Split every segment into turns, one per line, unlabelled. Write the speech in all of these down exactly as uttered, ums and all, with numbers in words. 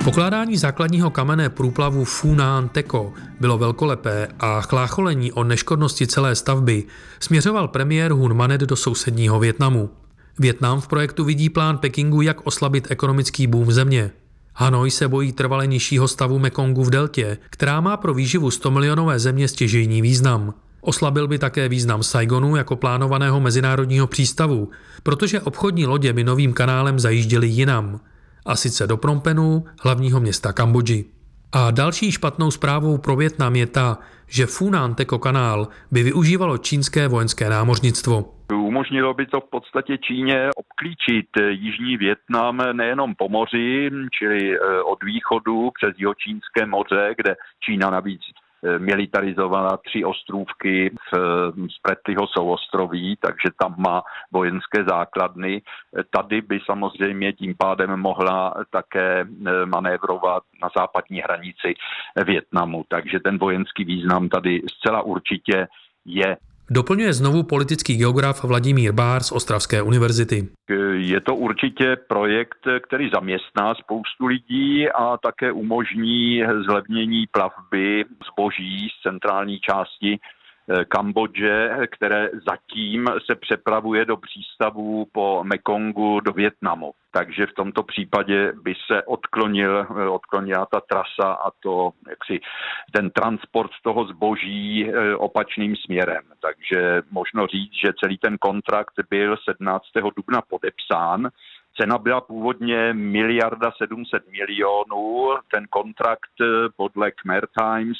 Pokládání základního kamene průplavu Funan Teco bylo velkolepé a chlácholení o neškodnosti celé stavby směřoval premiér Hun Manet do sousedního Vietnamu. Vietnam v projektu vidí plán Pekingu, jak oslabit ekonomický boom země. Hanoj se bojí trvale nižšího stavu Mekongu v deltě, která má pro výživu stomilionové země stěžejní význam. Oslabil by také význam Saigonu jako plánovaného mezinárodního přístavu, protože obchodní lodě by novým kanálem zajížděly jinam, a sice do Phnom Penhu, hlavního města Kambodži. A další špatnou zprávou pro Vietnam je ta, že Funan Teco kanál by využívalo čínské vojenské námořnictvo.
Umožnilo by to v podstatě Číně obklíčit jižní Vietnam nejenom po moři, čili od východu přes Jihočínské moře, kde Čína navíc militarizovala tři ostrůvky v Spratlyho souostroví, takže tam má vojenské základny. Tady by samozřejmě tím pádem mohla také manévrovat na západní hranici Vietnamu, takže ten vojenský význam tady zcela určitě je.
Doplňuje znovu politický geograf Vladimír Bár z Ostravské univerzity.
Je to určitě projekt, který zaměstná spoustu lidí a také umožní zlevnění plavby zboží z centrální části Kambodže, které zatím se přepravuje do přístavů po Mekongu do Vietnamu. Takže v tomto případě by se odklonil, odklonila ta trasa a to, jaksi, ten transport toho zboží opačným směrem. Takže možno říct, že celý ten kontrakt byl sedmnáctého dubna podepsán. Cena byla původně miliarda sedm set milionů. Ten kontrakt podle Khmer Times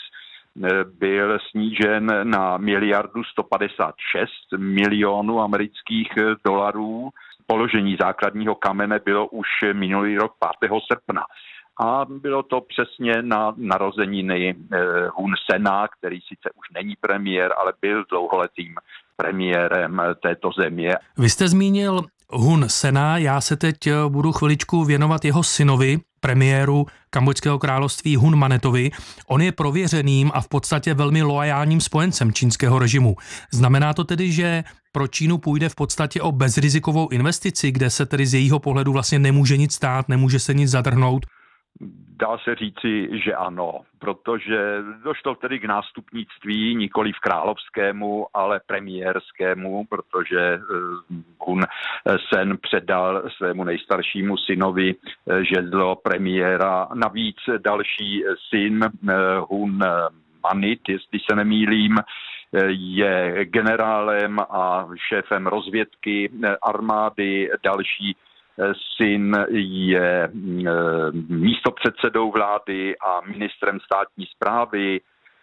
byl snížen na miliardu sto padesát šest milionů amerických dolarů. Položení základního kamene bylo už minulý rok pátého srpna. A bylo to přesně na narozeniny Hun Sena, který sice už není premiér, ale byl dlouholetým premiérem této země.
Vy jste zmínil Hun Sena, já se teď budu chviličku věnovat jeho synovi, premiéru Kambodžského království Hun Manetovi. On je prověřeným a v podstatě velmi loajálním spojencem čínského režimu. Znamená to tedy, že pro Čínu půjde v podstatě o bezrizikovou investici, kde se tedy z jejího pohledu vlastně nemůže nic stát, nemůže se nic zadrhnout?
Dá se říci, že ano, protože došlo tedy k nástupnictví nikoli v královskému, ale premiérskému, protože Hun Sen předal svému nejstaršímu synovi žezlo premiéra. Navíc další syn Hun Manit, jestli se nemýlím, je generálem a šéfem rozvědky armády, další syn je místopředsedou vlády a ministrem státní správy,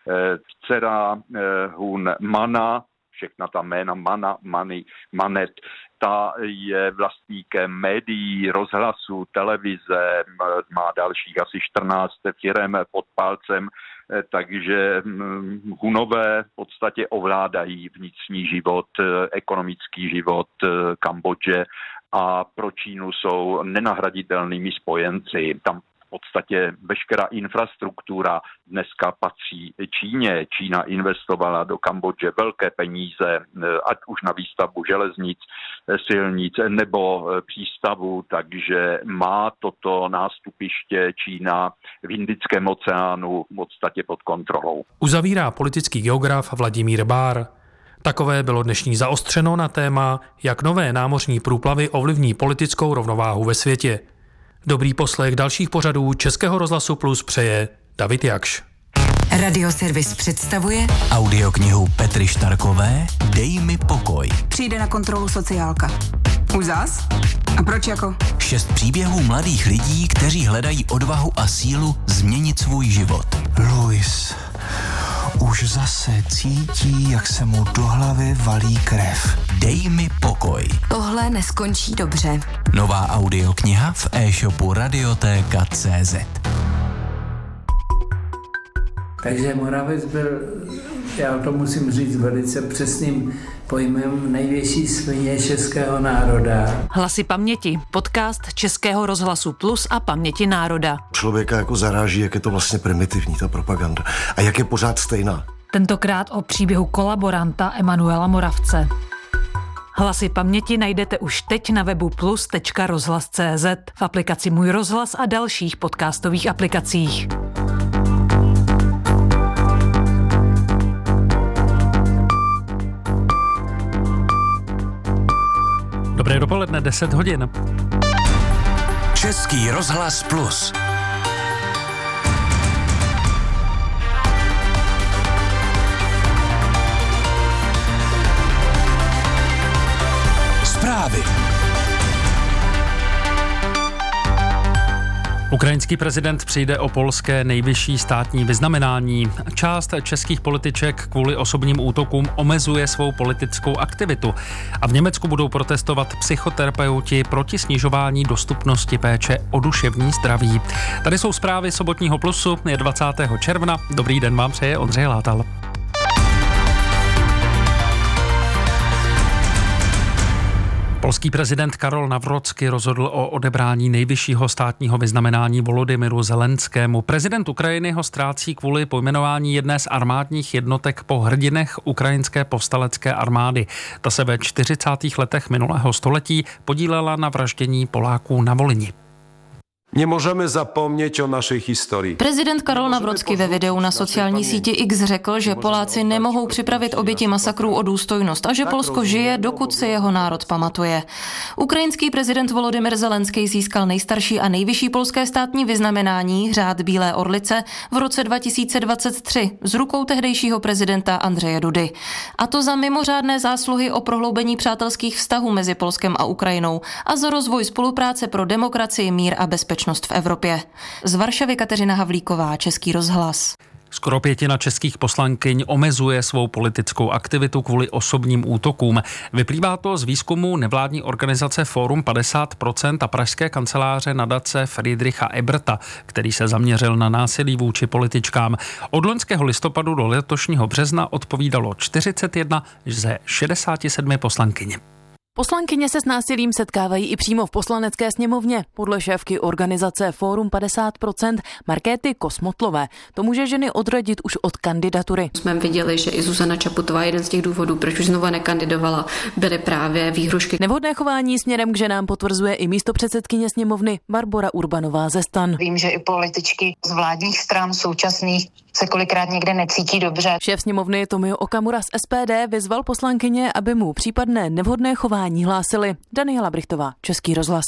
dcera Hun Mana, všechna ta jména Mana, Mani, Manet, ta je vlastníkem médií, rozhlasu, televize, má dalších asi čtrnáct firem pod palcem, takže Hunové v podstatě ovládají vnitřní život, ekonomický život Kambodže a pro Čínu jsou nenahraditelnými spojenci. Tam v podstatě veškerá infrastruktura dneska patří Číně. Čína investovala do Kambodže velké peníze, ať už na výstavbu železnic, silnic nebo přístavu, takže má toto nástupiště Čína v Indickém oceánu v podstatě pod kontrolou.
Uzavírá politický geograf Vladimír Bár. Takové bylo dnešní Zaostřeno na téma, jak nové námořní průplavy ovlivní politickou rovnováhu ve světě. Dobrý poslech dalších pořadů Českého rozhlasu Plus přeje David Jakš.
Radioservis představuje
audioknihu Petry Štarkové Dej mi pokoj.
Přijde na kontrolu sociálka. Už zas? A proč jako?
Šest příběhů mladých lidí, kteří hledají odvahu a sílu změnit svůj život.
Luis už zase cítí, jak se mu do hlavy valí krev.
Dej mi pokoj.
Tohle neskončí dobře.
Nová audiokniha v e-shopu radiotéka tečka cé zet.
Takže Moravec byl, já to musím říct velice přesným pojmem, největší svině českého národa.
Hlasy paměti, podcast Českého rozhlasu Plus a Paměti národa.
Člověka jako zaráží, jak je to vlastně primitivní, ta propaganda. A jak je pořád stejná.
Tentokrát o příběhu kolaboranta Emanuela Moravce. Hlasy paměti najdete už teď na webu plus tečka rozhlas tečka cé zet, v aplikaci Můj rozhlas a dalších podcastových aplikacích.
Dobré dopoledne, deset hodin.
Český rozhlas plus. Zprávy.
Ukrajinský prezident přijde o polské nejvyšší státní vyznamenání. Část českých političek kvůli osobním útokům omezuje svou politickou aktivitu. A v Německu budou protestovat psychoterapeuti proti snižování dostupnosti péče o duševní zdraví. Tady jsou zprávy sobotního Plusu, je dvacátého června. Dobrý den vám přeje Ondřej Látal. Polský prezident Karol Nawrocki rozhodl o odebrání nejvyššího státního vyznamenání Volodymyru Zelenskému. Prezident Ukrajiny ho ztrácí kvůli pojmenování jedné z armádních jednotek po hrdinech ukrajinské povstalecké armády. Ta se ve čtyřicátých letech minulého století podílela na vraždění Poláků na Volyni.
Nemůžeme zapomnět o naší historii.
Prezident Karol Nawrocki ve videu na sociální síti X řekl, že Poláci nemohou připravit oběti masakrů o důstojnost a že Polsko žije, dokud se jeho národ pamatuje. Ukrajinský prezident Volodymyr Zelenský získal nejstarší a nejvyšší polské státní vyznamenání Řád Bílé orlice v roce dva tisíce dvacet tři z rukou tehdejšího prezidenta Andřeje Dudy. A to za mimořádné zásluhy o prohloubení přátelských vztahů mezi Polskem a Ukrajinou a za rozvoj spolupráce pro demokracii, mír a bezpečnost v Evropě. Z Varšavy Kateřina Havlíková, Český rozhlas.
Skoro pětina českých poslankyň omezuje svou politickou aktivitu kvůli osobním útokům. Vyplývá to z výzkumu nevládní organizace Fórum padesát procent a pražské kanceláře nadace Friedricha Eberta, který se zaměřil na násilí vůči političkám. Od loňského listopadu do letošního března odpovídalo čtyřicet jedna ze šedesáti sedmi poslankyň.
Poslankyně se s násilím setkávají i přímo v poslanecké sněmovně. Podle šéfky organizace Fórum padesát procent Markéty Kosmotlové to může ženy odradit už od kandidatury.
Jsme viděli, že i Zuzana Čaputová, jeden z těch důvodů, proč už znova nekandidovala, byly právě výhrušky.
Nevhodné chování směrem k ženám potvrzuje i místopředsedkyně sněmovny Barbora Urbanová ze STAN.
Vím, že i političky z vládních stran současných se kolikrát někde necítí dobře.
Šéf sněmovny Tomio Okamura z S P D vyzval poslankyně, aby mu případné nevhodné chování hlásili. Daniela Brichtová, Český rozhlas.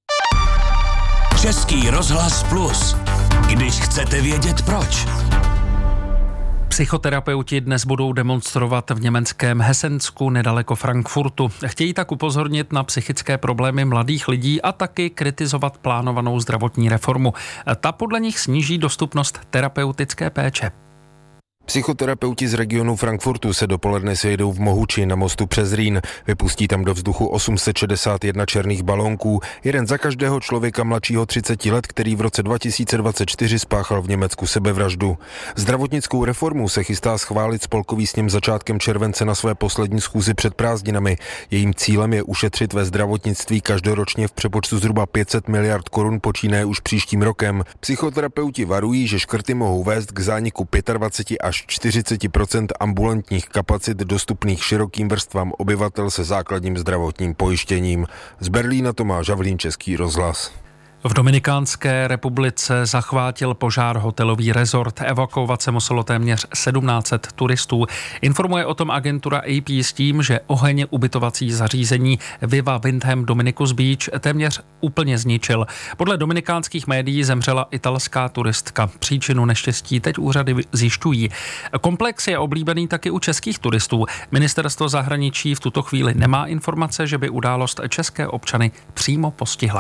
Český rozhlas plus. Když chcete vědět proč.
Psychoterapeuti dnes budou demonstrovat v německém Hessensku nedaleko Frankfurtu. Chtějí tak upozornit na psychické problémy mladých lidí a taky kritizovat plánovanou zdravotní reformu. Ta podle nich sníží dostupnost terapeutické péče.
Psychoterapeuti z regionu Frankfurtu se dopoledne sejdou v Mohuči na mostu přes Rýn. Vypustí tam do vzduchu osm set šedesát jedna černých balónků, jeden za každého člověka mladšího třiceti let, který v roce dva tisíce dvacet čtyři spáchal v Německu sebevraždu. Zdravotnickou reformu se chystá schválit spolkový sněm začátkem července na své poslední schůzi před prázdninami. Jejím cílem je ušetřit ve zdravotnictví každoročně v přepočtu zhruba pět set miliard korun počínaje už příštím rokem. Psychoterapeuti varují, že škrty mohou vést k zániku dvacet pět až čtyřicet procent ambulantních kapacit dostupných širokým vrstvám obyvatel se základním zdravotním pojištěním. Z Berlína Tomáš Havlín, Český rozhlas.
V Dominikánské republice zachvátil požár hotelový rezort. Evakuovat se muselo téměř sedmnáct set turistů. Informuje o tom agentura A P s tím, že oheň ubytovací zařízení Viva Windham Dominicus Beach téměř úplně zničil. Podle dominikánských médií zemřela italská turistka. Příčinu neštěstí teď úřady zjišťují. Komplex je oblíbený taky u českých turistů. Ministerstvo zahraničí v tuto chvíli nemá informace, že by událost české občany přímo postihla.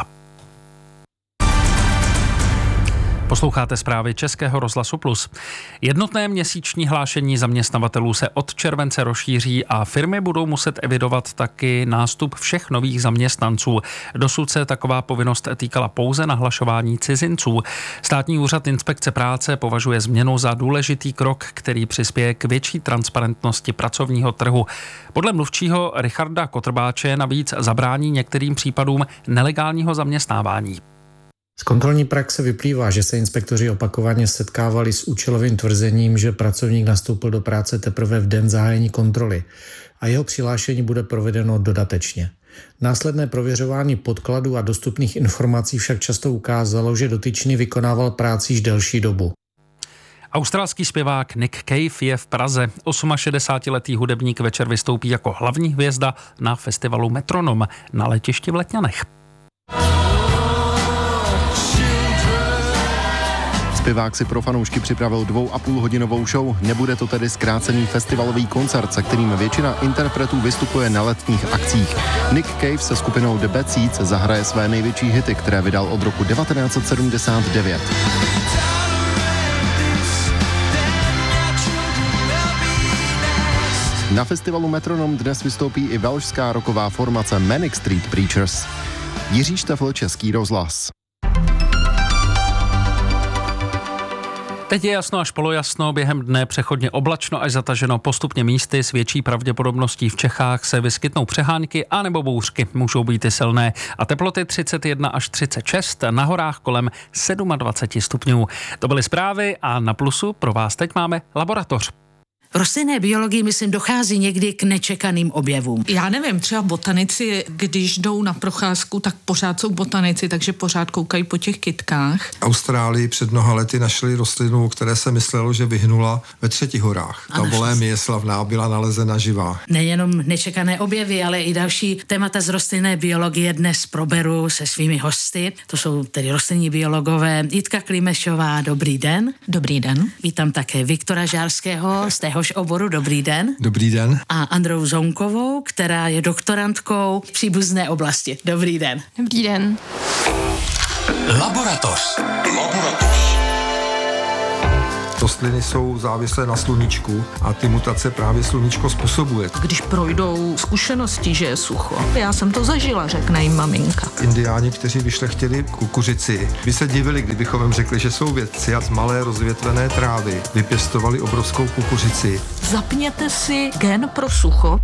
Posloucháte zprávy Českého rozhlasu Plus. Jednotné měsíční hlášení zaměstnavatelů se od července rozšíří a firmy budou muset evidovat taky nástup všech nových zaměstnanců. Dosud se taková povinnost týkala pouze nahlašování cizinců. Státní úřad inspekce práce považuje změnu za důležitý krok, který přispěje k větší transparentnosti pracovního trhu. Podle mluvčího Richarda Kotrbáče navíc zabrání některým případům nelegálního zaměstnávání.
Z kontrolní praxe vyplývá, že se inspektoři opakovaně setkávali s účelovým tvrzením, že pracovník nastoupil do práce teprve v den zahájení kontroly a jeho přihlášení bude provedeno dodatečně. Následné prověřování podkladů a dostupných informací však často ukázalo, že dotyčný vykonával práci již delší dobu.
Australský zpěvák Nick Cave je v Praze. šedesátiosmiletý hudebník večer vystoupí jako hlavní hvězda na festivalu Metronom na letišti v Letňanech.
Zpěvák si pro fanoušky připravil dvou a půl hodinovou show. Nebude to tedy zkrácený festivalový koncert, se kterým většina interpretů vystupuje na letních akcích. Nick Cave se skupinou The Bad Seeds zahraje své největší hity, které vydal od roku devatenáct set sedmdesát devět. Na festivalu Metronom dnes vystoupí i velšská rocková formace Manic Street Preachers. Jiří Štefl, Český rozhlas.
Teď je jasno až polojasno, během dne přechodně oblačno až zataženo, postupně místy s větší pravděpodobností v Čechách se vyskytnou přehánky anebo bouřky, můžou být i silné a teploty třicet jedna až třicet šest, na horách kolem dvacet sedm stupňů. To byly zprávy a na Plusu pro vás teď máme laboratoř.
V rostlinné biologii, myslím, dochází někdy k nečekaným objevům.
Já nevím, třeba botanici, když jdou na procházku, tak pořád jsou botanici, takže pořád koukají po těch kytkách.
V Austrálii před mnoha lety našli rostlinu, které se myslelo, že vyhnula ve Třetích horách. Ta volémie slavná byla nalezena živá.
Nejenom nečekané objevy, ale i další témata z rostlinné biologie dnes proberu se svými hosty. To jsou tedy rostlinní biologové Jitka Klimešová, dobrý den.
Dobrý den.
Vítám také Viktora Žárského z téhož oboru, dobrý den.
Dobrý den.
A Androu Zonkovou, která je doktorantkou v příbuzné oblasti. Dobrý den.
Dobrý den.
Laboratoř. Laboratoř.
Rostliny jsou závislé na sluníčku a ty mutace právě sluníčko způsobuje.
Když projdou zkušenosti, že je sucho. Já jsem to zažila, řekne jim maminka.
Indiáni, kteří vyšlechtili kukuřici, by se divili, kdybychom jim řekli, že jsou vědci a z malé rozvětvené trávy vypěstovali obrovskou kukuřici.
Zapněte si gen pro sucho.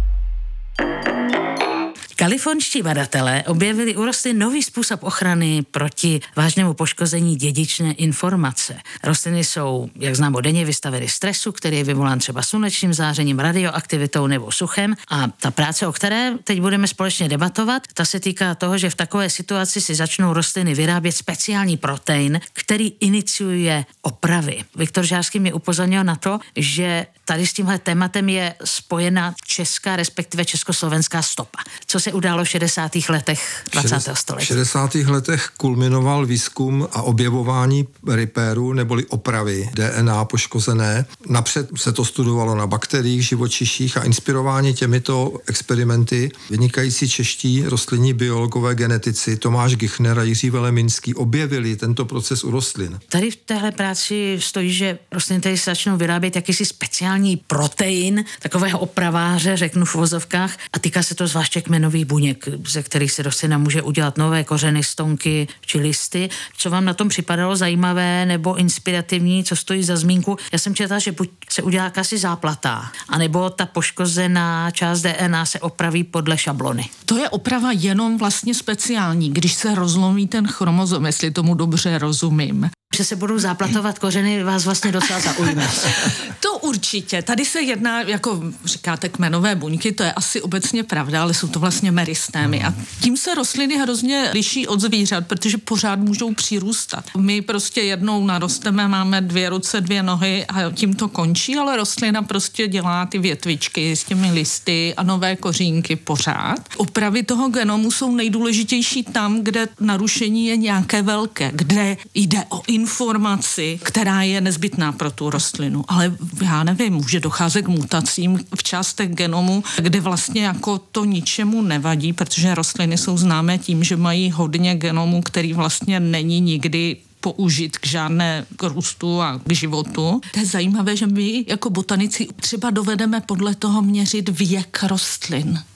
Kalifornští badatelé objevili u rostlin nový způsob ochrany proti vážnému poškození dědičné informace. Rostliny jsou, jak známo, denně vystaveny stresu, který je vyvolán třeba slunečním zářením, radioaktivitou nebo suchem. A ta práce, o které teď budeme společně debatovat, ta se týká toho, že v takové situaci si začnou rostliny vyrábět speciální protein, který iniciuje opravy. Viktor Žárský mě upozornil na to, že tady s tímhle tématem je spojena česká, respektive československá stopa. Co se událo v šedesátých letech dvacátého století?
V šedesátých letech kulminoval výzkum a objevování repéru neboli opravy D N A poškozené. Napřed se to studovalo na bakteriích, živočiších a inspirováni těmito experimenty vynikající čeští rostlinní biologové genetici Tomáš Gichner a Jiří Veleminský objevili tento proces u rostlin.
Tady v téhle práci stojí, že rostliny tady se začnou vyrábět jakýsi speciální protein, takového opraváře, řeknu v uvozovkách, a týká se to zvláště kmenových buněk, ze kterých se rostlina může udělat nové kořeny, stonky či listy. Co vám na tom připadalo zajímavé nebo inspirativní, co stojí za zmínku? Já jsem četla, že buď se udělá jakási záplata, anebo ta poškozená část D N A se opraví podle šablony.
To je oprava jenom vlastně speciální, když se rozlomí ten chromozom, jestli tomu dobře rozumím.
Že se budou záplatovat kořeny, vás vlastně docela zaujme.
To určitě. Tady se jedná, jako říkáte, kmenové buňky, to je asi obecně pravda, ale jsou to vlastně meristémy. A tím se rostliny hrozně liší od zvířat, protože pořád můžou přirůstat. My prostě jednou narosteme, máme dvě ruce, dvě nohy a tím to končí, ale rostlina prostě dělá ty větvičky s těmi listy a nové kořínky pořád. Opravy toho genomu jsou nejdůležitější tam, kde narušení je nějaké velké, kde jde o informaci, která je nezbytná pro tu rostlinu. Ale já nevím, může docházet k mutacím v částech genomu, kde vlastně jako to ničemu nevadí, protože rostliny jsou známé tím, že mají hodně genomu, který vlastně není nikdy použít k žádné k růstu a k životu. To je zajímavé, že my jako botanici třeba dovedeme podle toho měřit věk rostlin.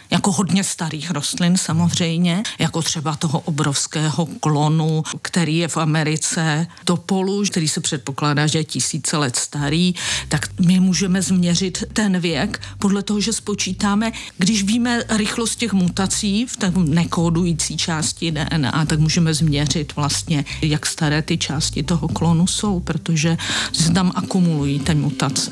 jako hodně starých rostlin samozřejmě, jako třeba toho obrovského klonu, který je v Americe, topolu, který se předpokládá, že je tisíce let starý, tak my můžeme změřit ten věk podle toho, že spočítáme, když víme rychlost těch mutací v té nekódující části D N A, tak můžeme změřit vlastně, jak staré ty části toho klonu jsou, protože se tam akumulují ty mutace.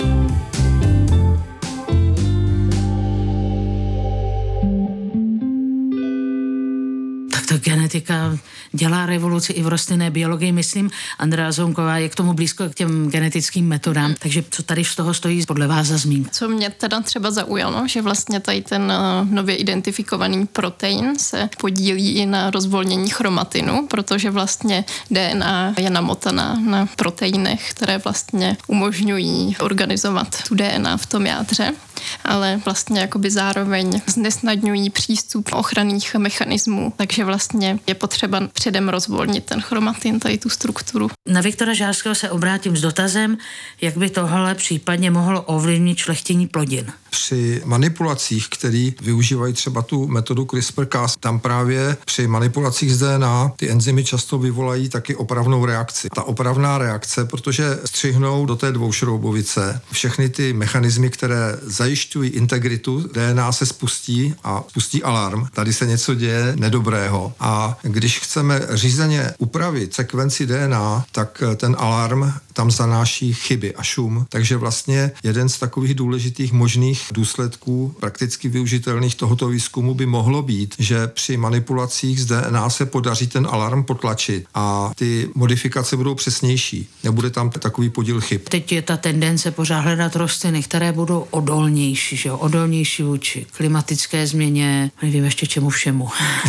Ta genetika dělá revoluci i v rostlinné biologii, myslím. Andrea Zounková je k tomu blízko k těm genetickým metodám, takže co tady z toho stojí podle vás za zmínku?
Co mě teda třeba zaujalo, že vlastně tady ten nově identifikovaný protein se podílí i na rozvolnění chromatinu, protože vlastně D N A je namotaná na proteinech, které vlastně umožňují organizovat tu D N A v tom jádře, ale vlastně jakoby zároveň znesnadňují přístup ochranných mechanismů, takže vlastně je potřeba předem rozvolnit ten chromatin, tady tu strukturu.
Na Viktora Žárského se obrátím s dotazem, jak by tohle případně mohlo ovlivnit šlechtění plodin.
Při manipulacích, které využívají třeba tu metodu CRISPR-Cas, tam právě při manipulacích z D N A ty enzymy často vyvolají taky opravnou reakci. Ta opravná reakce, protože střihnou do té dvoušroubovice všechny ty mechanismy, které zajišťují integritu, D N A se spustí a spustí alarm. Tady se něco děje nedobrého. A když chceme řízeně upravit sekvenci D N A, tak ten alarm tam zanáší chyby a šum. Takže vlastně jeden z takových důležitých možných důsledků prakticky využitelných tohoto výzkumu by mohlo být, že při manipulacích z D N A se podaří ten alarm potlačit a ty modifikace budou přesnější. Nebude tam takový podíl chyb.
Teď je ta tendence pořád hledat rostliny, které budou odolnější, že jo? Odolnější vůči klimatické změně, nevím ještě čemu všemu,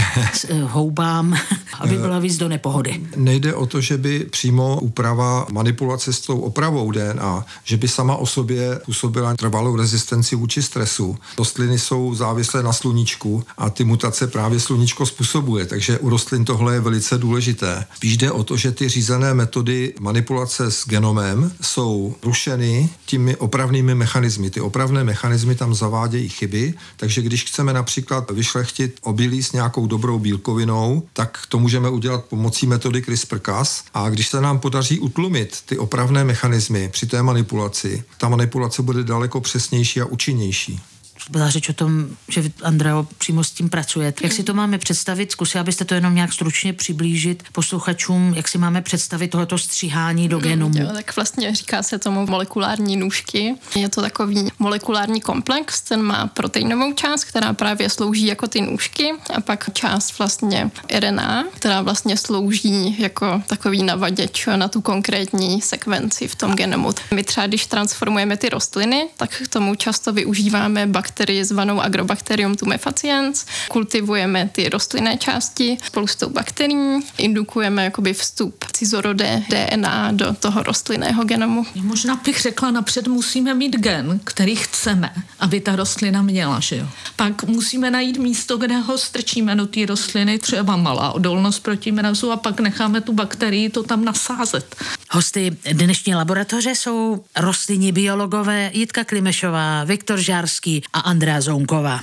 houbám, aby byla víc do nepohody.
Nejde o to, že by přímo úprava manipulace s tou opravou D N A, že by sama o sobě působila trvalou rezistenci vůči stresu. Rostliny jsou závislé na sluníčku a ty mutace právě sluníčko způsobuje, takže u rostlin tohle je velice důležité. Spíš jde o to, že ty řízené metody manipulace s genomem jsou rušeny těmi opravnými mechanismy. Ty opravné mechanismy tam zavádějí chyby, takže když chceme například vyšlechtit obilí s nějakou dobrou bílkovinou, tak to můžeme udělat pomocí metody CRISPR-Cas a když se nám podaří utlumit ty opravné mechanismy při té manipulaci, ta manipulace bude daleko přesnější a účinnější.
Byla řeč o tom, že vy, Andreo, přímo s tím pracujete. Jak si to máme představit? Zkusila byste to jenom nějak stručně přiblížit posluchačům, jak si máme představit tohleto stříhání do genomu?
Jo, tak vlastně říká se tomu molekulární nůžky. Je to takový molekulární komplex, ten má proteinovou část, která právě slouží jako ty nůžky a pak část vlastně R N A, která vlastně slouží jako takový navaděč na tu konkrétní sekvenci v tom genomu. My třeba, když transformujeme ty rostliny, tak k tomu často využíváme bakterii zvanou Agrobacterium tumefaciens. Kultivujeme ty rostlinné části spolu s tou bakterií, indukujeme jakoby vstup cizorodé D N A do toho rostlinného genomu.
Možná bych řekla, napřed musíme mít gen, který chceme, aby ta rostlina měla, že jo. Pak musíme najít místo, kde ho strčíme do té rostliny, třeba malá odolnost proti mrazu a pak necháme tu bakterii to tam nasázet.
Hosty dnešní laboratoře jsou rostlinní biologové Jitka Klimešová, Viktor Žárský a Andrea Zounková.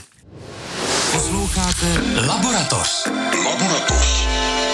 Posloucháte Laboratoř. Laboratoř.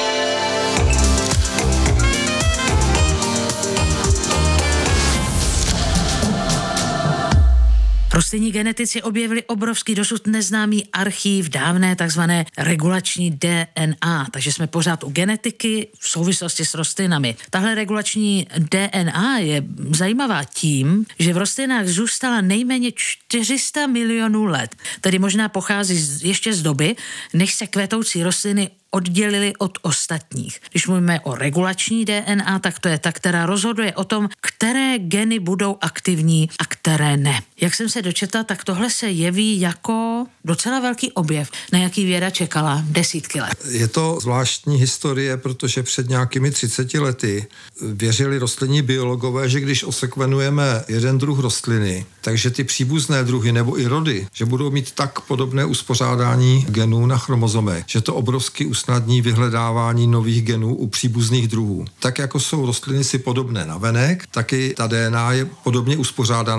Rostlinní genetici objevili obrovský dosud neznámý archív dávné takzvané regulační D N A, takže jsme pořád u genetiky v souvislosti s rostlinami. Tahle regulační D N A je zajímavá tím, že v rostlinách zůstala nejméně čtyři sta milionů let, tedy možná pochází z, ještě z doby, než se kvetoucí rostliny oddělili od ostatních. Když mluvíme o regulační D N A, tak to je ta, která rozhoduje o tom, které geny budou aktivní a které ne. Jak jsem se dočetla, tak tohle se jeví jako docela velký objev, na jaký věda čekala desítky let.
Je to zvláštní historie, protože před nějakými třiceti lety věřili rostlinní biologové, že když osekvenujeme jeden druh rostliny, takže ty příbuzné druhy nebo i rody, že budou mít tak podobné uspořádání genů na chromozomech, že to obrovsky usnadní vyhledávání nových genů u příbuzných druhů. Tak jako jsou rostliny si podobné navenek, taky ta D N A je podobně uspořádaná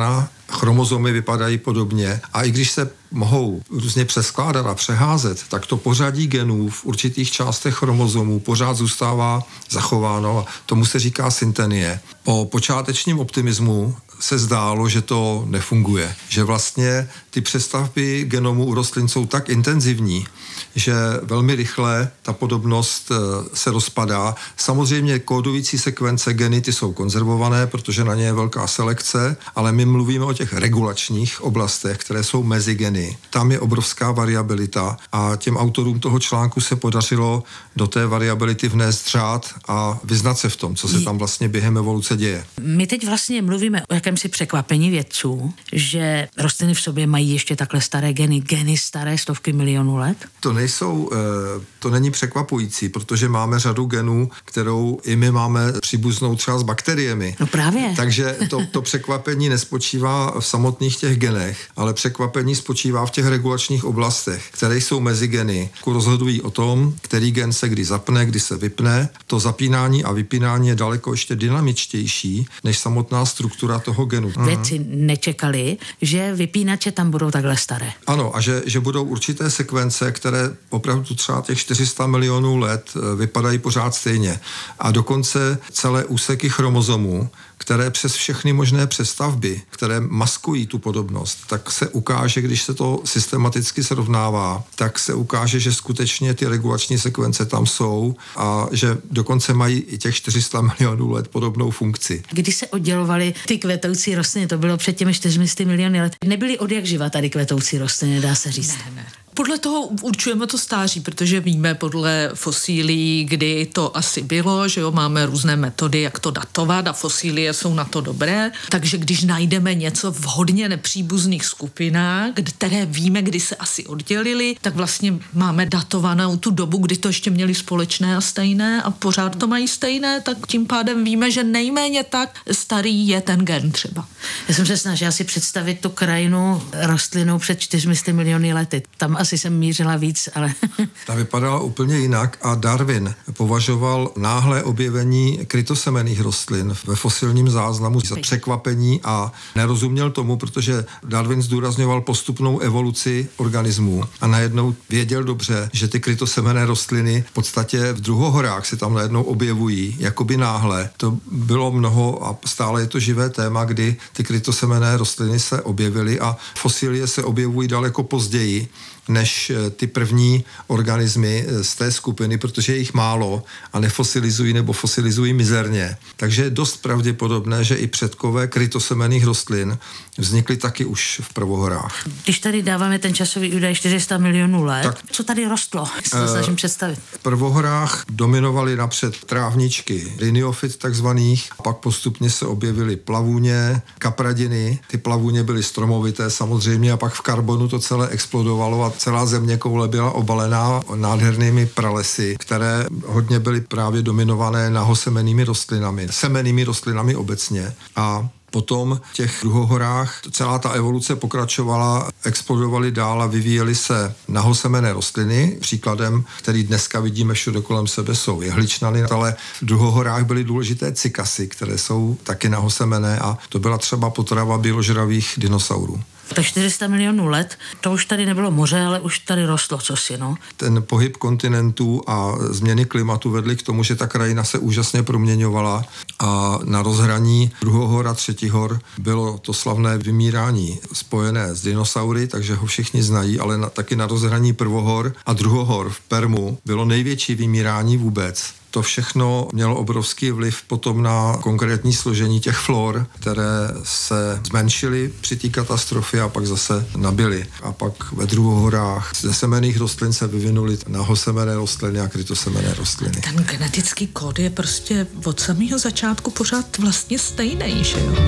chromozomy vypadají podobně a i když se mohou různě přeskládat a přeházet, tak to pořadí genů v určitých částech chromozomů pořád zůstává zachováno a tomu se říká syntenie. Po počátečním optimismu se zdálo, že to nefunguje, že vlastně ty přestavby genomu u rostlin jsou tak intenzivní, že velmi rychle ta podobnost se rozpadá. Samozřejmě kódující sekvence geny ty jsou konzervované, protože na ně je velká selekce, ale my mluvíme o těch regulačních oblastech, které jsou mezi geny. Tam je obrovská variabilita a těm autorům toho článku se podařilo do té variability vnést řád a vyznat se v tom, co se tam vlastně během evoluce děje.
My teď vlastně mluvíme o jakémsi překvapení vědců, že rostliny v sobě mají ještě takhle staré geny, geny staré stovky milionů let?
To nejsou, to není překvapující, protože máme řadu genů, kterou i my máme příbuznou třeba s bakteriemi.
No právě.
Takže to, to překvapení nespočívá v samotných těch genech, ale překvapení spočívá v těch regulačních oblastech, které jsou mezi geny. Rozhodují o tom, který gen se kdy zapne, kdy se vypne. To zapínání a vypínání je daleko ještě dynamičtější než samotná struktura toho genu.
Vědci nečekali, že vypínače tam budou takhle staré.
Ano, a že, že budou určité sekvence, které opravdu třeba těch čtyři sta milionů let vypadají pořád stejně. A dokonce celé úseky chromozomů, které přes všechny možné přestavby, které maskují tu podobnost, tak se ukáže, když se to systematicky srovnává, tak se ukáže, že skutečně ty regulační sekvence tam jsou a že dokonce mají i těch čtyři sta milionů let podobnou funkci.
Když se oddělovaly ty kvetoucí rostliny, to bylo před těmi čtyřmi sty miliony let, nebyly od jak živa tady kvetoucí rostliny, dá se říct.
Ne, ne. Podle toho určujeme to stáří, protože víme podle fosílií, kdy to asi bylo, že jo, máme různé metody, jak to datovat a fosílie jsou na to dobré. Takže když najdeme něco v hodně nepříbuzných skupinách, které víme, kdy se asi oddělili, tak vlastně máme datovanou tu dobu, kdy to ještě měli společné a stejné a pořád to mají stejné, tak tím pádem víme, že nejméně tak starý je ten gen třeba.
Já jsem se snažila si představit tu krajinu rostlinou před čtyřmi sty miliony lety. Tam asi jsem mířila víc, ale...
Ta vypadala úplně jinak a Darwin považoval náhlé objevení krytosemenných rostlin ve fosilním záznamu za překvapení a nerozuměl tomu, protože Darwin zdůrazňoval postupnou evoluci organismů a najednou věděl dobře, že ty krytosemenné rostliny v podstatě v druhohorách se tam najednou objevují, jakoby náhle. To bylo mnoho a stále je to živé téma, kdy ty krytosemenné rostliny se objevily a fosilie se objevují daleko později než ty první organismy z té skupiny, protože je jich málo a nefosilizují nebo fosilizují mizerně. Takže je dost pravděpodobné, že i předkové krytosemenných rostlin vznikly taky už v prvohorách.
Když tady dáváme ten časový údaj čtyři sta milionů let, tak, co tady rostlo? Se to snažím představit.
V prvohorách dominovaly napřed trávničky, rhiniofit takzvaných, a pak postupně se objevily plavůně, kapradiny. Ty plavůně byly stromovité samozřejmě a pak v karbonu to celé explodovalo a celá země koule byla obalená nádhernými pralesy, které hodně byly právě dominované nahosemennými rostlinami, semennými rostlinami obecně. A potom v těch druhohorách celá ta evoluce pokračovala, explodovaly dál a vyvíjely se nahosemenné rostliny. Příkladem, který dneska vidíme všude kolem sebe, jsou jehličnany, ale v druhohorách byly důležité cykasy, které jsou taky nahosemenné a to byla třeba potrava běložravých dinosaurů.
Tak čtyři sta milionů let, to už tady nebylo moře, ale už tady rostlo cosi, no.
Ten pohyb kontinentů a změny klimatu vedly k tomu, že ta krajina se úžasně proměňovala a na rozhraní druhohor a třetihor bylo to slavné vymírání spojené s dinosaury, takže ho všichni znají, ale na, taky na rozhraní prvohor a druhohor v Permu bylo největší vymírání vůbec. To všechno mělo obrovský vliv potom na konkrétní složení těch flor, které se zmenšily při té katastrofě a pak zase nabily. A pak ve druhohorách ze semenných rostlin se vyvinuly nahosemenné rostliny a krytosemenné rostliny.
Ten genetický kód je prostě od samého začátku pořád vlastně stejný, že jo?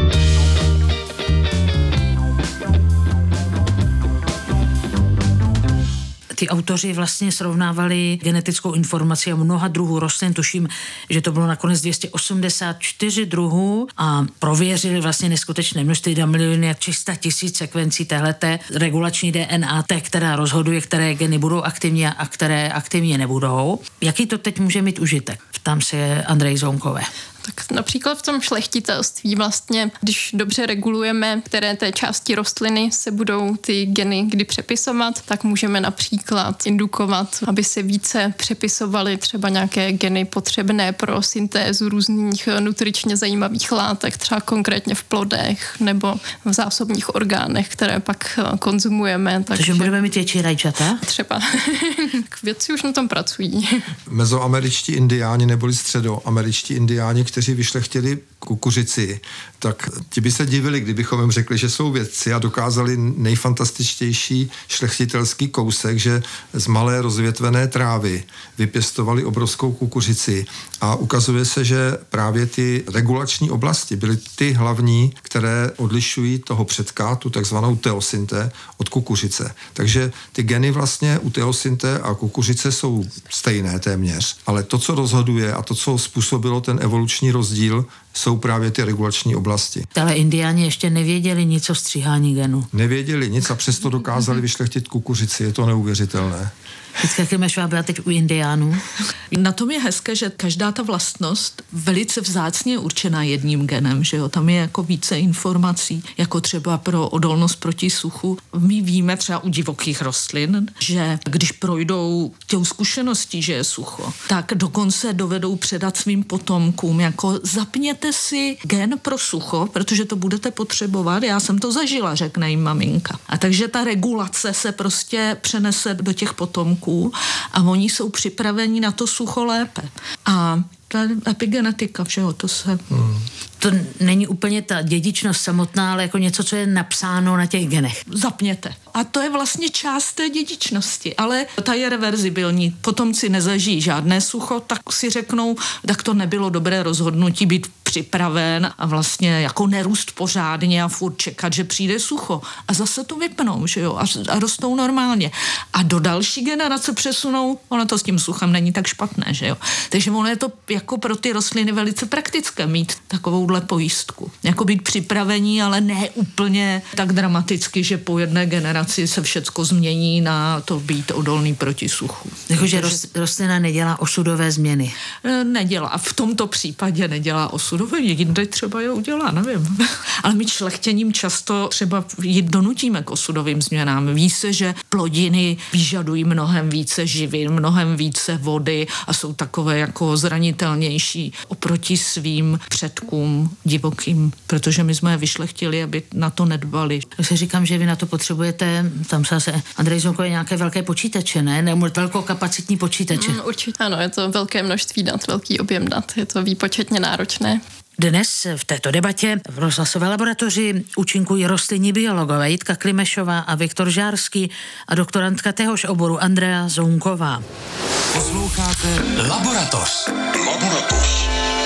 Ty autoři vlastně srovnávali genetickou informaci o mnoha druhů rostlin, tuším, že to bylo nakonec dvě stě osmdesát čtyři druhů a prověřili vlastně neskutečné množství, dva miliony tři sta tisíc sekvencí téhleté regulační D N A, té, která rozhoduje, které geny budou aktivní a které aktivně nebudou. Jaký to teď může mít užitek? Ptám se Andrej Zounkové.
Tak například v tom šlechtitelství vlastně, když dobře regulujeme, které té části rostliny se budou ty geny kdy přepisovat, tak můžeme například indukovat, aby se více přepisovaly třeba nějaké geny potřebné pro syntézu různých nutričně zajímavých látek, třeba konkrétně v plodech nebo v zásobních orgánech, které pak konzumujeme.
Takže budeme mít větší rajčata?
Třeba. Vědci už na tom pracují.
Mezoameričtí indiáni neboli středoameričtí indiáni, kteří vyšlechtili kukuřici, tak ti by se divili, kdybychom jim řekli, že jsou vědci a dokázali nejfantastičtější šlechtitelský kousek, že z malé rozvětvené trávy vypěstovali obrovskou kukuřici a ukazuje se, že právě ty regulační oblasti byly ty hlavní, které odlišují toho předka, tu takzvanou teosynté, od kukuřice. Takže ty geny vlastně u teosynté a kukuřice jsou stejné téměř, ale to, co rozhoduje a to, co způsobilo ten evoluční rozdíl, jsou právě ty regulační oblasti.
Ale indiáni ještě nevěděli nic o stříhání genů.
Nevěděli nic a přesto dokázali vyšlechtit kukuřici, je to neuvěřitelné.
Vždycky Klimešová byla teď u indiánů.
Na tom je hezké, že každá ta vlastnost velice vzácně je určená jedním genem, že jo, tam je jako více informací, jako třeba pro odolnost proti suchu. My víme třeba u divokých rostlin, že když projdou těm zkušeností, že je sucho, tak dokonce dovedou předat svým potomkům, jako zapněte si gen pro sucho, protože to budete potřebovat, já jsem to zažila, řekne jim maminka. A takže ta regulace se prostě přenese do těch potomků a oni jsou připraveni na to sucho lépe. A ta epigenetika, všeho, to se... Hmm.
To není úplně ta dědičnost samotná, ale jako něco, co je napsáno na těch genech.
Zapněte. A to je vlastně část té dědičnosti, ale ta je reverzibilní. Potomci nezažijí žádné sucho, tak si řeknou, tak to nebylo dobré rozhodnutí být připraven a vlastně jako nerůst pořádně a furt čekat, že přijde sucho. A zase to vypnou, že jo, a, a rostou normálně. A do další generace přesunou, ono to s tím suchem není tak špatné, že jo. Takže ono je to jako pro ty rostliny velice praktické mít takovouhle pojistku. Jako být připravení, ale ne úplně tak dramaticky, že po jedné generaci se všecko změní na to být odolný proti suchu.
Jakože rostlina nedělá osudové změny.
Nedělá. A v tomto případě nedělá osudové, jinde třeba je udělá, nevím. Ale my šlechtěním často třeba jít donutíme k osudovým změnám. Ví se, že plodiny vyžadují mnohem více živin, mnohem více vody a jsou takové jako zranitelnější oproti svým předkům divokým, protože my jsme je vyšlechtili, aby na to nedbali.
Tak si říkám, že vy na to potřebujete, tam se zase Andrej Zonko, je nějaké velké počítače, ne? Nebo velkokapacitní počítače.
Mm, určitě ano, je to velké množství dat, velký objem dat, je to výpočetně náročné.
Dnes v této debatě v rozhlasové laboratoři účinkují rostlinní biologové Jitka Klimešová a Viktor Žárský a doktorantka téhož oboru Andrea Zounková.
Posloucháte Laboratoř. Laboratoř.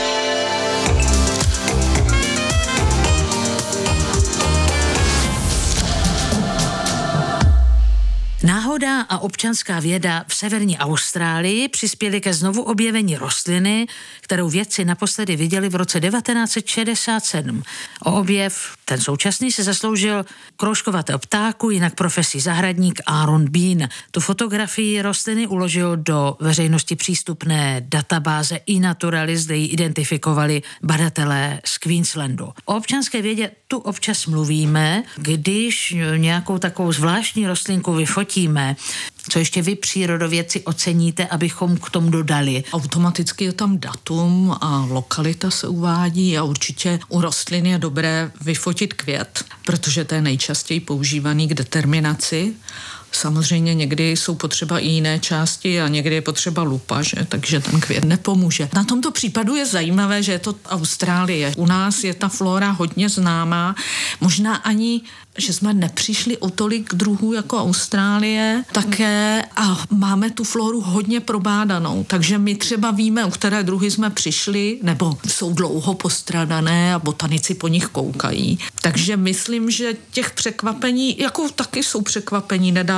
Náhoda a občanská věda v severní Austrálii přispěly ke znovu objevení rostliny, kterou vědci naposledy viděli v roce devatenáct set šedesát sedm. O objev, ten současný, se zasloužil kroužkovatého ptáku, jinak profesí zahradník Aaron Bean. Tu fotografii rostliny uložil do veřejnosti přístupné databáze eNaturalist, kde ji identifikovali badatelé z Queenslandu. O občanské vědě tu občas mluvíme, když nějakou takovou zvláštní rostlinku vyfotíme. Co ještě vy, přírodovědci, oceníte, abychom k tomu dodali?
Automaticky je tam datum a lokalita se uvádí a určitě u rostlin je dobré vyfotit květ, protože to je nejčastěji používaný k determinaci. Samozřejmě někdy jsou potřeba i jiné části a někdy je potřeba lupa, že? Takže ten květ nepomůže. Na tomto případu je zajímavé, že je to Austrálie. U nás je ta flora hodně známá, možná ani že jsme nepřišli o tolik druhů jako Austrálie také a máme tu floru hodně probádanou, takže my třeba víme, o které druhy jsme přišli, nebo jsou dlouho postradané a botanici po nich koukají. Takže myslím, že těch překvapení, jako taky jsou překvapení, nedávno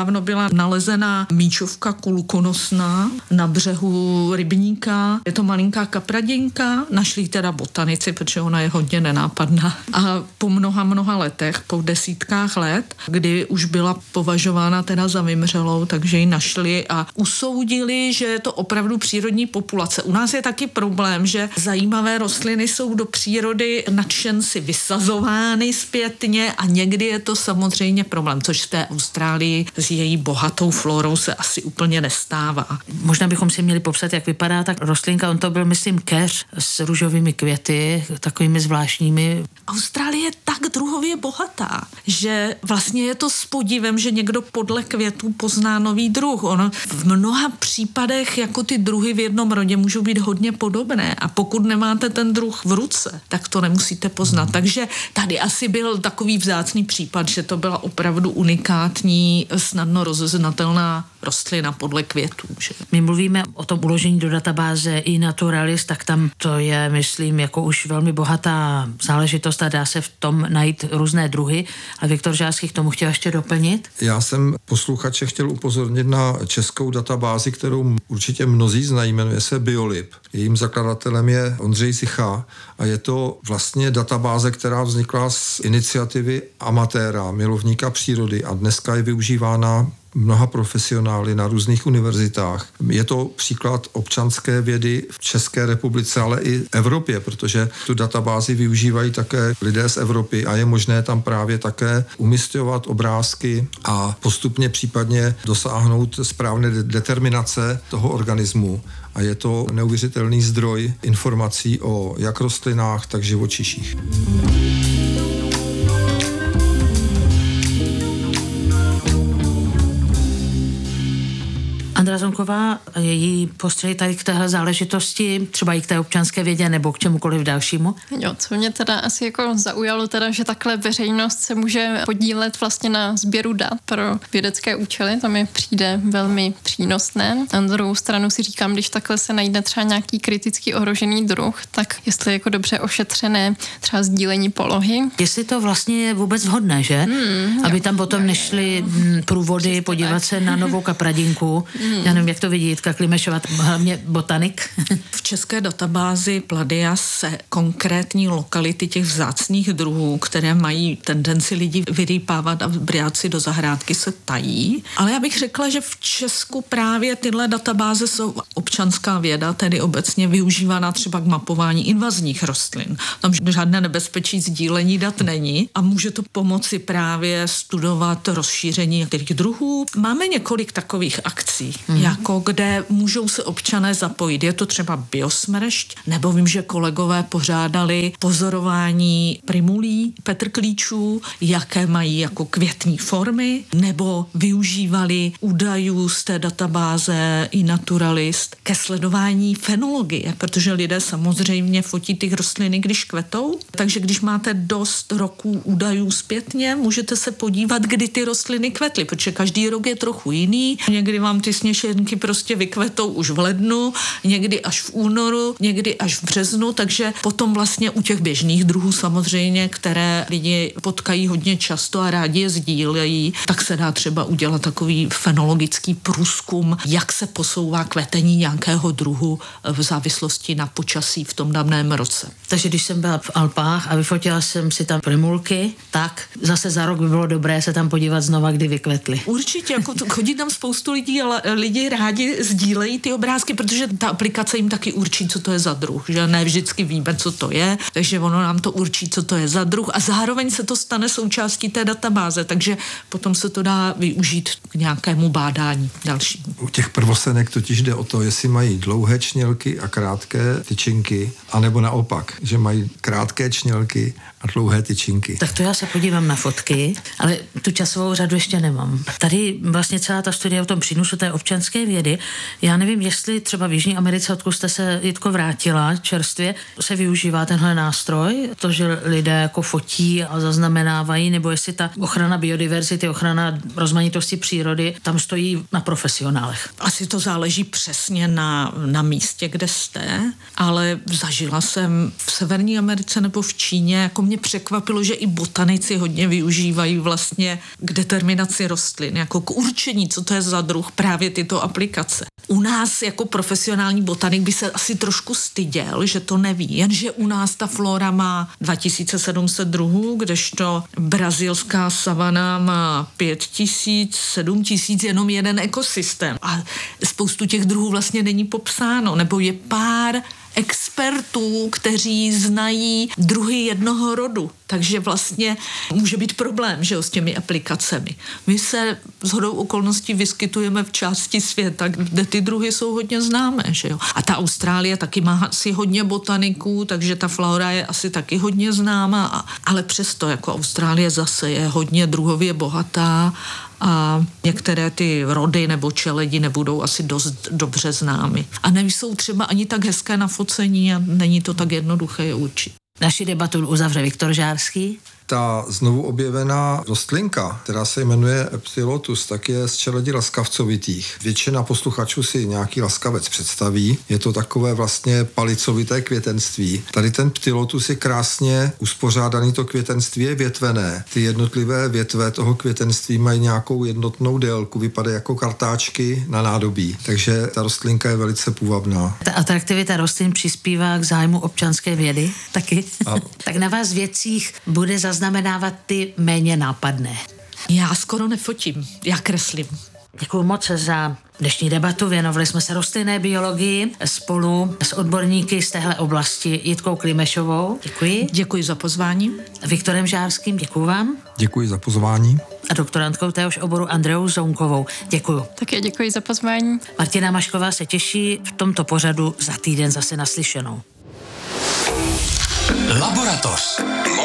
nedávno byla nalezena míčovka kulkonosná na břehu rybníka. Je to malinká kapradinka, našli teda botanici, protože ona je hodně nenápadná. A po mnoha, mnoha letech, po desítkách let, kdy už byla považována teda za vymřelou, takže ji našli a usoudili, že je to opravdu přírodní populace. U nás je taky problém, že zajímavé rostliny jsou do přírody nadšenci vysazovány zpětně a někdy je to samozřejmě problém, což v té Austrálii s její bohatou florou se asi úplně nestává.
Možná bychom si měli popsat, jak vypadá ta rostlinka. On to byl, myslím, keř s růžovými květy, takovými zvláštními.
Austrálie je tak druhově bohatá, že vlastně je to s podívem, že někdo podle květů pozná nový druh. Ono v mnoha případech jako ty druhy v jednom rodě můžou být hodně podobné a pokud nemáte ten druh v ruce, tak to nemusíte poznat. Takže tady asi byl takový vzácný případ, že to byla opravdu unikátní, snadno rozeznatelná rostlina podle květů. Že?
My mluvíme o tom uložení do databáze iNaturalis, tak tam to je, myslím, jako už velmi bohatá záležitost a dá se v tom najít různé druhy. A Viktor Žáský k tomu chtěl ještě doplnit?
Já jsem posluchače chtěl upozornit na českou databázi, kterou určitě mnozí znají, jmenuje se Biolib. Jejím zakladatelem je Ondřej Sicha a je to vlastně databáze, která vznikla z iniciativy amatéra, milovníka přírody a dneska je využívána mnoha profesionály na různých univerzitách. Je to příklad občanské vědy v České republice, ale i Evropě, protože tu databázi využívají také lidé z Evropy a je možné tam právě také umisťovat obrázky a postupně případně dosáhnout správné de- determinace toho organismu. A je to neuvěřitelný zdroj informací o jak rostlinách, tak živočiších.
Andra Zonková a její postřehy tady k téhle záležitosti, třeba i k té občanské vědě nebo k čemukoliv dalšímu?
Jo, co mě teda asi jako zaujalo, teda, že takhle veřejnost se může podílet vlastně na sběru dat pro vědecké účely, to mi přijde velmi přínosné. Na druhou stranu si říkám, když takhle se najde třeba nějaký kriticky ohrožený druh, tak jestli jako dobře ošetřené třeba sdílení polohy.
Jestli to vlastně je vůbec vhodné, že? Hmm, Aby jo, tam potom nešly průvody podívat se na novou kapradinku. Hmm. Já nevím, jak to vidí Jitka Klimešová, hlavně botanik.
V české databázi Pladia se konkrétní lokality těch vzácných druhů, které mají tendenci lidi vyrýpávat a brát si do zahrádky, se tají. Ale já bych řekla, že v Česku právě tyhle databáze jsou občanská věda, tedy obecně využívaná třeba k mapování invazních rostlin. Tam žádné nebezpečí sdílení dat není a může to pomoci právě studovat rozšíření některých druhů. Máme několik takových akcí, Hmm. jako kde můžou se občané zapojit. Je to třeba biosmršť, nebo vím, že kolegové pořádali pozorování primulí, petrklíčů, jaké mají jako květní formy, nebo využívali údajů z té databáze iNaturalis ke sledování fenologie, protože lidé samozřejmě fotí ty rostliny, když kvetou. Takže když máte dost roků údajů zpětně, můžete se podívat, kdy ty rostliny kvetly, protože každý rok je trochu jiný. Někdy vám ty sněženky prostě vykvetou už v lednu, někdy až v únoru, někdy až v březnu, takže potom vlastně u těch běžných druhů samozřejmě, které lidi potkají hodně často a rádi je sdílejí, tak se dá třeba udělat takový fenologický průzkum, jak se posouvá kvetení nějakého druhu v závislosti na počasí v tom daném roce.
Takže když jsem byla v Alpách a vyfotila jsem si tam primulky, tak zase za rok by bylo dobré se tam podívat znova, kdy vykvetly.
Určitě, jako to, chodí tam spoustu lidí, ale lidi rádi sdílejí ty obrázky, protože ta aplikace jim taky určí, co to je za druh, že ne vždycky víme, co to je, takže ono nám to určí, co to je za druh a zároveň se to stane součástí té databáze, takže potom se to dá využít k nějakému bádání dalšímu.
U těch prvosenek totiž jde o to, jestli mají dlouhé čnělky a krátké tyčinky, anebo naopak, že mají krátké čnělky a dlouhé tyčinky.
Tak to já se podívám na fotky, ale tu časovou řadu ještě nemám. Tady vlastně celá ta studie o tom přínosu té občanské občanské vědy. Já nevím, jestli třeba v Jižní Americe, odkud jste se, Jitko, vrátila čerstvě, se využívá tenhle nástroj, to, že lidé jako fotí a zaznamenávají, nebo jestli ta ochrana biodiverzity, ochrana rozmanitosti přírody tam stojí na profesionálech.
Asi to záleží přesně na, na místě, kde jste, ale zažila jsem v Severní Americe nebo v Číně, jako mě překvapilo, že i botanici hodně využívají vlastně k determinaci rostlin, jako k určení, co to je za druh, právě tyto aplikace. U nás jako profesionální botanik by se asi trošku styděl, že to neví, jenže u nás ta flora má dva tisíce sedm set druhů, kdežto brazilská savana má pět tisíc, sedm tisíc, jenom jeden ekosystém. A spoustu těch druhů vlastně není popsáno, nebo je pár expertů, kteří znají druhy jednoho rodu. Takže vlastně může být problém, že jo, s těmi aplikacemi. My se shodou okolností vyskytujeme v části světa, kde ty druhy jsou hodně známé, že jo. A ta Austrálie taky má asi hodně botaniků, takže ta flora je asi taky hodně známá, a, ale přesto jako Austrálie zase je hodně druhově bohatá a některé ty rody nebo čeledi nebudou asi dost dobře známy. A nejsou třeba ani tak hezké na focení a není to tak jednoduché je určit.
Naši debatu uzavře Viktor Žárský.
Ta znovu objevená rostlinka, která se jmenuje Ptylotus, tak je z čeledi laskavcovitých. Většina posluchačů si nějaký laskavec představí. Je to takové vlastně palicovité květenství. Tady ten Ptylotus je krásně uspořádaný, to květenství je větvené. Ty jednotlivé větve toho květenství mají nějakou jednotnou délku, vypadají jako kartáčky na nádobí. Takže ta rostlinka je velice půvabná.
Ta atraktivita rostlin přispívá k zájmu občanské vědy taky. Tak na vás věcích bude zaznamenávat ty méně nápadné.
Já skoro nefotím, já kreslím.
Děkuji moc za dnešní debatu. Věnovali jsme se rostlinné biologii spolu s odborníky z téhle oblasti Jitkou Klimešovou. Děkuji.
Děkuji za pozvání.
Viktorem Žárským, děkuji vám.
Děkuji za pozvání.
A doktorantkou téhož oboru Andreou Zounkovou. Děkuji.
Také děkuji za pozvání.
Martina Mašková se těší v tomto pořadu za týden zase naslyšenou.
Laboratoř.